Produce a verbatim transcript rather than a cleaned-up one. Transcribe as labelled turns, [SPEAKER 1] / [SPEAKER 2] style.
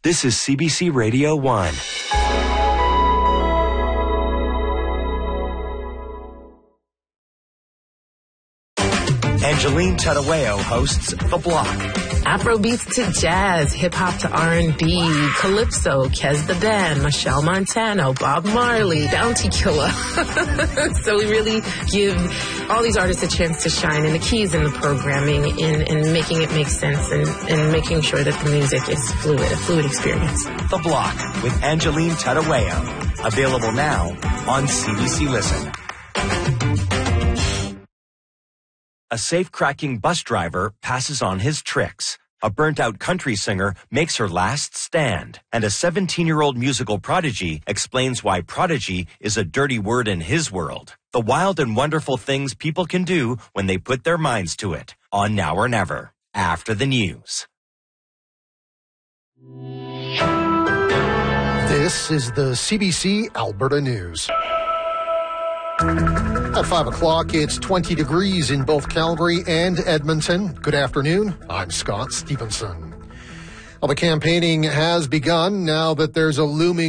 [SPEAKER 1] This is C B C Radio one. Angeline Tadaweo hosts The Block.
[SPEAKER 2] Afrobeats to jazz, hip-hop to R and B, Calypso, Kez the Band, Michelle Montano, Bob Marley, Bounty Killer. So we really give all these artists a chance to shine, and the keys in the programming, in, in making it make sense, and, and making sure that the music is fluid, a fluid experience.
[SPEAKER 1] The Block with Angeline Tadaweo. Available now on C B C Listen. A safe-cracking bus driver passes on his tricks. A burnt-out country singer makes her last stand. And a seventeen-year-old musical prodigy explains why prodigy is a dirty word in his world. The wild and wonderful things people can do when they put their minds to it. On Now or Never. After the news.
[SPEAKER 3] This is the C B C Alberta News. At five o'clock, it's twenty degrees in both Calgary and Edmonton. Good afternoon. I'm Scott Stevenson. Well, the campaigning has begun now that there's a looming